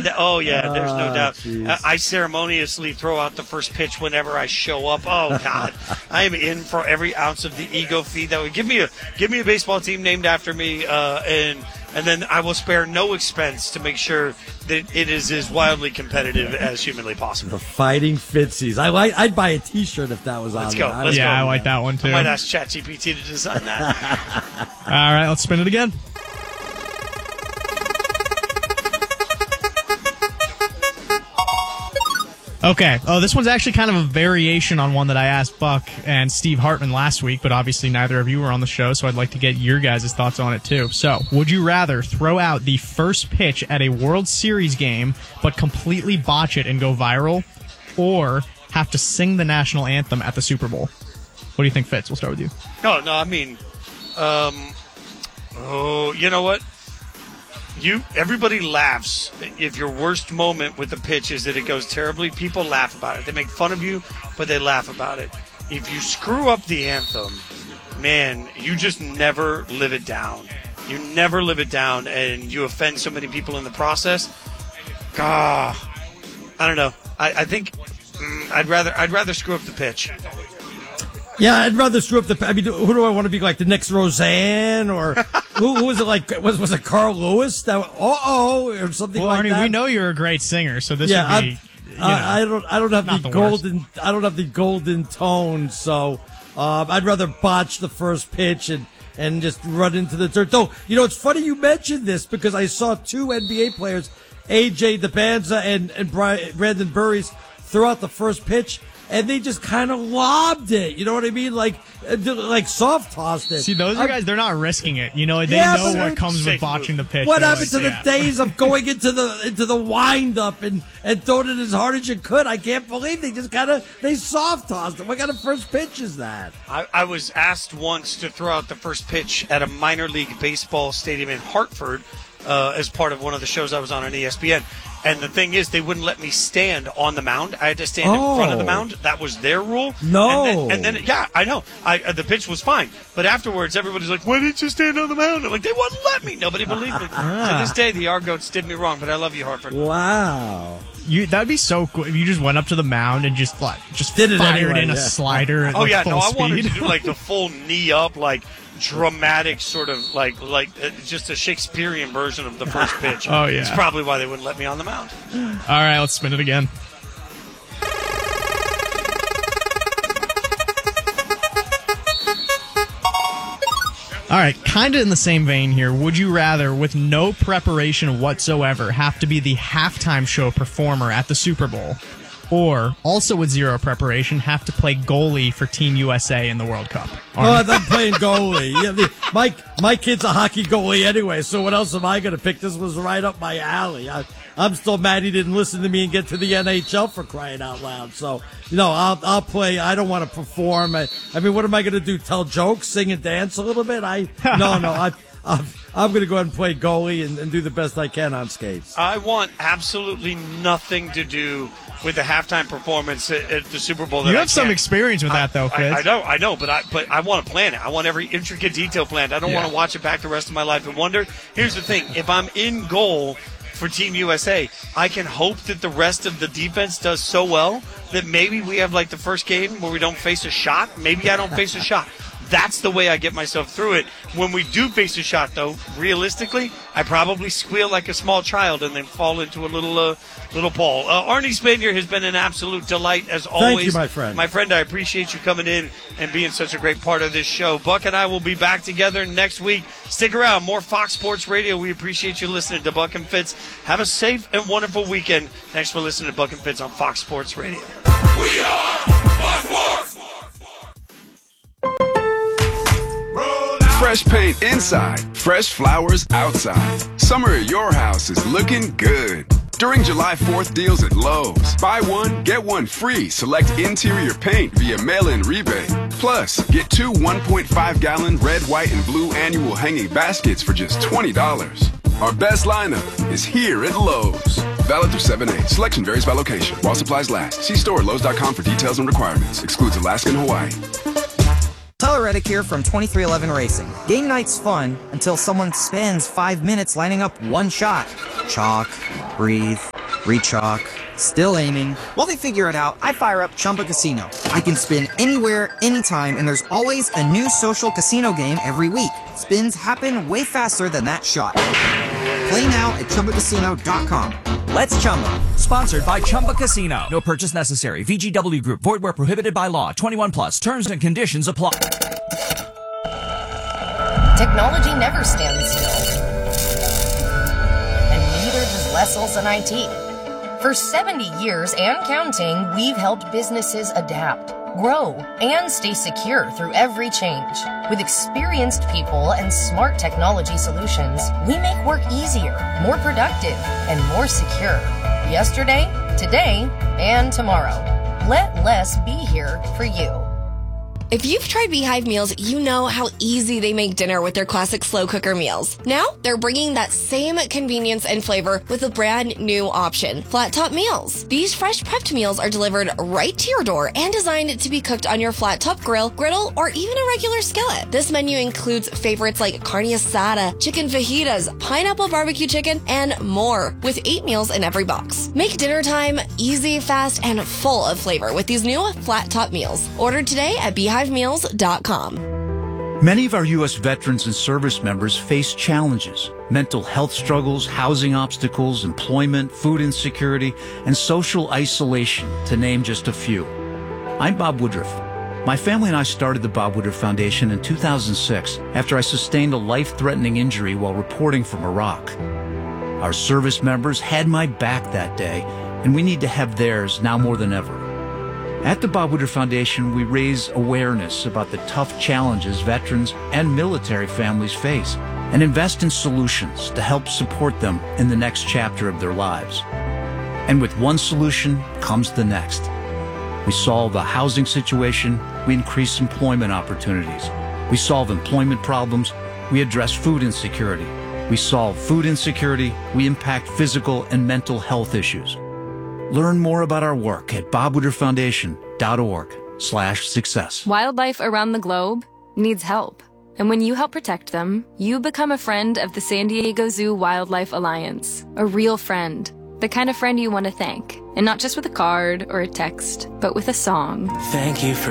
Oh, yeah, there's no doubt. Geez. I ceremoniously throw out the first pitch whenever I show up. Oh, God. I am in for every ounce of the ego feed. That would give me a baseball team named after me, and then I will spare no expense to make sure that it is as wildly competitive as humanly possible. The Fighting Fitzies. I'd buy a T-shirt if that was Let's on go. there. Let's go. I like that one, too. I might ask ChatGPT to design that. All right, let's spin it again. Okay. Oh, this one's actually kind of a variation on one that I asked Buck and Steve Hartman last week, but obviously neither of you were on the show, so I'd like to get your guys' thoughts on it too. So, would you rather throw out the first pitch at a World Series game but completely botch it and go viral, or have to sing the national anthem at the Super Bowl? What do you think, Fitz? We'll start with you. No, I mean, you know what? Everybody laughs. If your worst moment with the pitch is that it goes terribly, people laugh about it. They make fun of you, but they laugh about it. If you screw up the anthem, man, you just never live it down. You never live it down, and you offend so many people in the process. I don't know. I think I'd rather screw up the pitch. Yeah, I'd rather screw up the. I mean, who do I want to be like the next Roseanne or who was it like? Was it Carl Lewis? That or something Well, like Arnie, that. we know you're a great singer, so this Yeah, would be. I don't have not the the worst. golden. I don't have the golden tone, so I'd rather botch the first pitch and just run into the dirt. Though, it's funny you mentioned this because I saw two NBA players, AJ DeBanza and Brandon Burries, throw out the first pitch. And they just kind of lobbed it. You know what I mean? Like soft tossed it. See, those are guys, they're not risking it. They know what comes with botching the pitch. What They're happened to the days of going into the wind up and throwing it as hard as you could? I can't believe they just they soft tossed it. What kind of first pitch is that? I was asked once to throw out the first pitch at a minor league baseball stadium in Hartford as part of one of the shows I was on ESPN. And the thing is, they wouldn't let me stand on the mound. I had to stand in front of the mound. That was their rule. No. And then yeah, I know. The pitch was fine. But afterwards, everybody's like, why didn't you stand on the mound? I'm like, they wouldn't let me. Nobody believed me. To this day, the Argoats did me wrong, but I love you, Hartford. Wow. That'd be so cool if you just went up to the mound and just did it fired anyway, in a slider at full I speed. wanted to do like the full knee up, like dramatic sort of like just a Shakespearean version of the first pitch. Oh, yeah. It's probably why they wouldn't let me on the mound. All right, let's spin it again. All right, kind of in the same vein here. Would you rather, with no preparation whatsoever, have to be the halftime show performer at the Super Bowl? Or, also with zero preparation, have to play goalie for Team USA in the World Cup? Oh, I'm playing goalie. Yeah, my kid's a hockey goalie anyway, so what else am I going to pick? This was right up my alley. I'm still mad he didn't listen to me and get to the NHL for crying out loud. So, I'll play. I don't want to perform. I mean, what am I going to do? Tell jokes, sing and dance a little bit? No. I'm going to go ahead and play goalie and do the best I can on skates. I want absolutely nothing to do with the halftime performance at the Super Bowl. You have some experience with that, though, Fitz. I know, but I want to plan it. I want every intricate detail planned. I don't want to watch it back the rest of my life and wonder. Here's the thing. If I'm in goal for Team USA, I can hope that the rest of the defense does so well that maybe we have like the first game where we don't face a shot. Maybe I don't face a shot. That's the way I get myself through it. When we do face a shot, though, realistically, I probably squeal like a small child and then fall into a little ball. Arnie Spanier has been an absolute delight, as always. Thank you, my friend. My friend, I appreciate you coming in and being such a great part of this show. Buck and I will be back together next week. Stick around. More Fox Sports Radio. We appreciate you listening to Buck and Fitz. Have a safe and wonderful weekend. Thanks for listening to Buck and Fitz on Fox Sports Radio. We are Fox Sports. Fresh paint inside, fresh flowers outside. Summer at your house is looking good. During July 4th deals at Lowe's, buy one, get one free. Select interior paint via mail-in rebate. Plus, get two 1.5-gallon red, white, and blue annual hanging baskets for just $20. Our best lineup is here at Lowe's. Valid through 7/8. Selection varies by location. While supplies last. See store at Lowe's.com for details and requirements. Excludes Alaska and Hawaii. Tyler Reddick here from 2311 Racing. Game night's fun until someone spends 5 minutes lining up one shot. Chalk, breathe, Rechalk. Still aiming. While they figure it out, I fire up Chumba Casino. I can spin anywhere, anytime, and there's always a new social casino game every week. Spins happen way faster than that shot. Play now at ChumbaCasino.com. Let's Chumba. Sponsored by Chumba Casino. No purchase necessary. VGW Group. Void where prohibited by law. 21 plus. Terms and conditions apply. Technology never stands still. And neither does Wessels and IT. For 70 years and counting, we've helped businesses adapt, grow, and stay secure through every change. With experienced people and smart technology solutions, we make work easier, more productive, and more secure. Yesterday, today, and tomorrow. Let less be here for you. If you've tried Beehive meals, you know how easy they make dinner with their classic slow cooker meals. Now, they're bringing that same convenience and flavor with a brand new option, Flat Top Meals. These fresh prepped meals are delivered right to your door and designed to be cooked on your flat top grill, griddle, or even a regular skillet. This menu includes favorites like carne asada, chicken fajitas, pineapple barbecue chicken, and more, with 8 meals in every box. Make dinner time easy, fast, and full of flavor with these new Flat Top Meals. Ordered today at beehivemeals.com. Many of our U.S. veterans and service members face challenges: mental health struggles, housing obstacles, employment, food insecurity, and social isolation, to name just a few. I'm Bob Woodruff. My family and I started the Bob Woodruff Foundation in 2006 after I sustained a life-threatening injury while reporting from Iraq. Our service members had my back that day, and we need to have theirs now more than ever. At the Bob Woodruff Foundation, we raise awareness about the tough challenges veterans and military families face and invest in solutions to help support them in the next chapter of their lives. And with one solution comes the next. We solve the housing situation, we increase employment opportunities. We solve employment problems, we address food insecurity. We solve food insecurity, we impact physical and mental health issues. Learn more about our work at bobwoodrufffoundation.org/success. Wildlife around the globe needs help. And when you help protect them, you become a friend of the San Diego Zoo Wildlife Alliance. A real friend. The kind of friend you want to thank. And not just with a card or a text, but with a song. Thank you for